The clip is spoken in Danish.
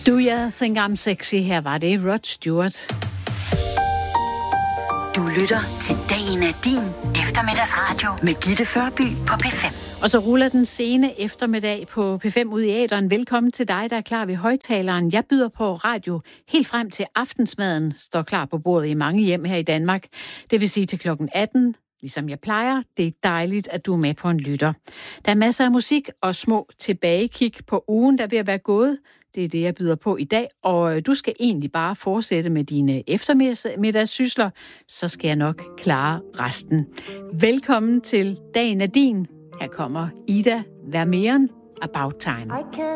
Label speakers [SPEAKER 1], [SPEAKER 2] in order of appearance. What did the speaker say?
[SPEAKER 1] Do you think I'm sexy? Her var det Rod Stewart.
[SPEAKER 2] Du lytter til Dagen er din eftermiddagsradio med Gitte Førby på P5.
[SPEAKER 1] Og så ruller den sene eftermiddag på P5 ud i æteren. Velkommen til dig, der er klar ved højtaleren. Jeg byder på radio helt frem til aftensmaden. Står klar på bordet i mange hjem her i Danmark. Det vil sige til klokken 18. Ligesom jeg plejer, det er dejligt, at du er med på en lytter. Der er masser af musik og små tilbagekig på ugen, der vil være gået. Det er det, jeg byder på i dag, og du skal egentlig bare fortsætte med dine eftermiddagssysler, så skal jeg nok klare resten. Velkommen til Dagen er din. Her kommer Ida Vermeeren, About Time.